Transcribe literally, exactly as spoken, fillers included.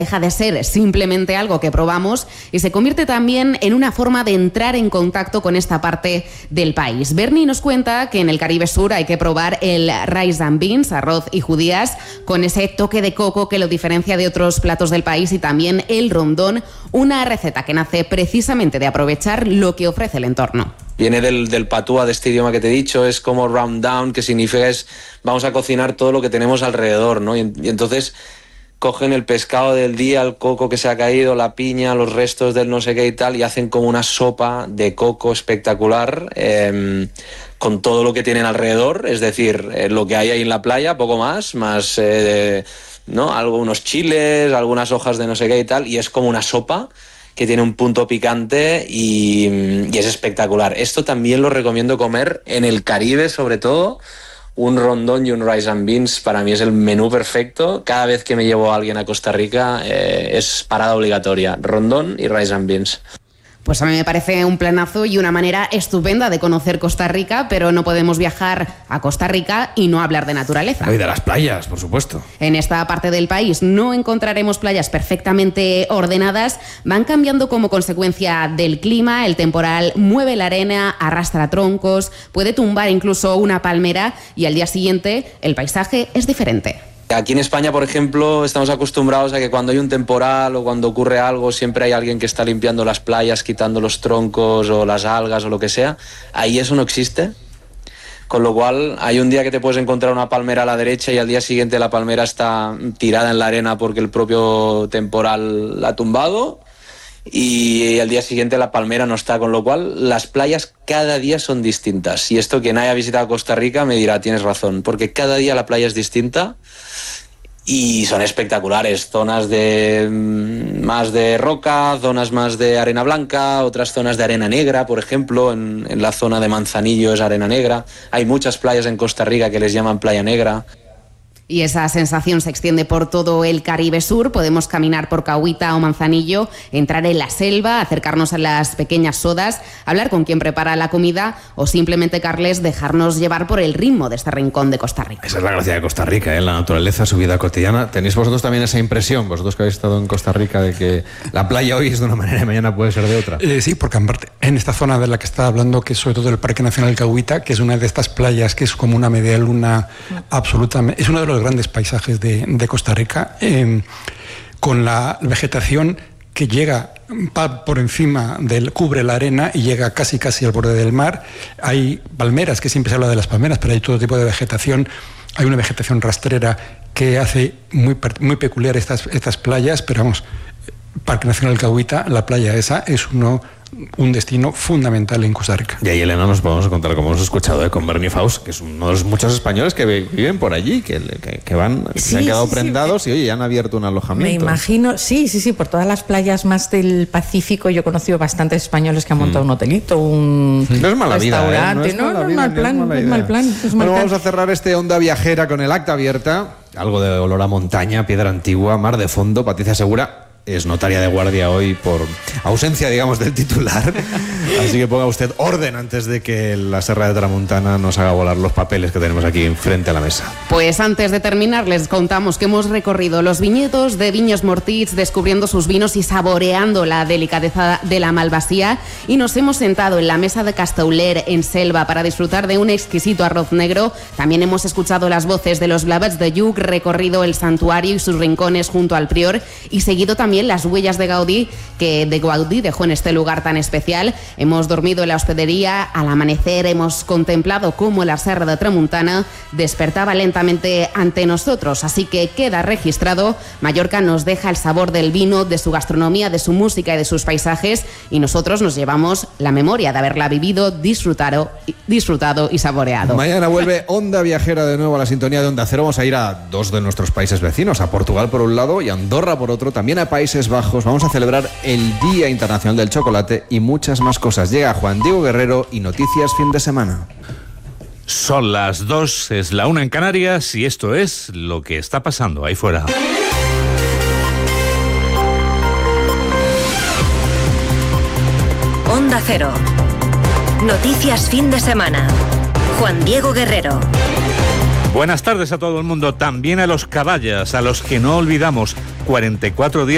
deja de ser simplemente algo que probamos y se convierte también en una forma de entrar en contacto con esta parte del país. Bernie nos cuenta que en el Caribe Sur hay que probar el rice and beans, arroz y judías, con ese toque de coco que lo diferencia de otros platos del país, y también el rondón, una receta que nace precisamente de aprovechar lo que ofrece el entorno. Viene del, del patúa, de este idioma que te he dicho, es como round down, que significa es vamos a cocinar todo lo que tenemos alrededor, ¿no? Y, y entonces cogen el pescado del día, el coco que se ha caído, la piña, los restos del no sé qué y tal, y hacen como una sopa de coco espectacular, eh, con todo lo que tienen alrededor, es decir, eh, lo que hay ahí en la playa, poco más, más, eh, ¿no? Algunos chiles, algunas hojas de no sé qué y tal, y es como una sopa que tiene un punto picante y, y es espectacular. Esto también lo recomiendo comer en el Caribe, sobre todo. Un rondón y un rice and beans para mí es el menú perfecto. Cada vez que me llevo a alguien a Costa Rica eh, es parada obligatoria, rondón y rice and beans. Pues a mí me parece un planazo y una manera estupenda de conocer Costa Rica, pero no podemos viajar a Costa Rica y no hablar de naturaleza. Y de las playas, por supuesto. En esta parte del país no encontraremos playas perfectamente ordenadas, van cambiando como consecuencia del clima, el temporal mueve la arena, arrastra troncos, puede tumbar incluso una palmera y al día siguiente el paisaje es diferente. Aquí en España, por ejemplo, estamos acostumbrados a que cuando hay un temporal o cuando ocurre algo, siempre hay alguien que está limpiando las playas, quitando los troncos o las algas o lo que sea. Ahí eso no existe. Con lo cual, hay un día que te puedes encontrar una palmera a la derecha y al día siguiente la palmera está tirada en la arena porque el propio temporal la ha tumbado, y al día siguiente la palmera no está, con lo cual las playas cada día son distintas. Y esto, quien haya visitado Costa Rica me dirá, tienes razón, porque cada día la playa es distinta y son espectaculares. Zonas de más de roca, zonas más de arena blanca, otras zonas de arena negra, por ejemplo, en, en la zona de Manzanillo es arena negra. Hay muchas playas en Costa Rica que les llaman playa negra. Y esa sensación se extiende por todo el Caribe Sur. Podemos caminar por Cahuita o Manzanillo, entrar en la selva, acercarnos a las pequeñas sodas, hablar con quien prepara la comida o simplemente, Carles, dejarnos llevar por el ritmo de este rincón de Costa Rica. Esa es la gracia de Costa Rica, ¿eh? La naturaleza, su vida cotidiana. ¿Tenéis vosotros también esa impresión, vosotros que habéis estado en Costa Rica, de que la playa hoy es de una manera y mañana puede ser de otra? Eh, sí, porque aparte, en esta zona de la que estaba hablando, que es sobre todo el Parque Nacional Cahuita, que es una de estas playas que es como una media luna absolutamente... Es uno de los grandes paisajes de, de Costa Rica, eh, con la vegetación que llega por encima del, cubre la arena y llega casi casi al borde del mar. Hay palmeras, que siempre se habla de las palmeras, pero hay todo tipo de vegetación. Hay una vegetación rastrera que hace muy, muy peculiar estas, estas playas, pero vamos, Parque Nacional Cahuita, la playa esa, es uno... un destino fundamental en Costa Rica. Y ahí, Elena, nos podemos contar, como hemos escuchado, ¿eh? con Bernie Faust, que es uno de los muchos españoles que viven por allí, que, que, que van, sí, se han quedado sí, prendados sí. y oye, ya han abierto un alojamiento. Me imagino, sí, sí, sí, por todas las playas más del Pacífico yo he conocido bastantes españoles que han montado mm. un hotelito, un no es mala restaurante. Vida, ¿eh? No es, no, mala no, vida, mal plan, no es mal plan. Es mal bueno, plan. vamos a cerrar este Onda Viajera con el acta abierta, algo de olor a montaña, piedra antigua, mar de fondo. Patricia Segura es notaria de guardia hoy por ausencia, digamos, del titular. Así que ponga usted orden antes de que la Serra de Tramuntana nos haga volar los papeles que tenemos aquí enfrente a la mesa. Pues antes de terminar, les contamos que hemos recorrido los viñedos de Vinyes Mortits, descubriendo sus vinos y saboreando la delicadeza de la malvasía, y nos hemos sentado en la mesa de Castauler, en Selva, para disfrutar de un exquisito arroz negro. También hemos escuchado las voces de los Blavets de Lluc, recorrido el santuario y sus rincones junto al Prior, y seguido también las huellas de Gaudí que de Gaudí dejó en este lugar tan especial. Hemos dormido en la hospedería, al amanecer hemos contemplado cómo la Serra de Tramuntana despertaba lentamente ante nosotros, así que queda registrado. Mallorca nos deja el sabor del vino, de su gastronomía, de su música y de sus paisajes, y nosotros nos llevamos la memoria de haberla vivido, disfrutado, disfrutado y saboreado. Mañana vuelve Onda Viajera de nuevo a la sintonía de Onda Cero. Vamos a ir a dos de nuestros países vecinos, a Portugal por un lado y a Andorra por otro, también a Países Bajos. Vamos a celebrar el Día Internacional del Chocolate y muchas más cosas. Llega Juan Diego Guerrero y Noticias Fin de Semana. Son las dos, es la una en Canarias, y esto es lo que está pasando ahí fuera. Onda Cero. Noticias Fin de Semana. Juan Diego Guerrero. Buenas tardes a todo el mundo, también a los caballas, a los que no olvidamos. cuarenta y cuatro días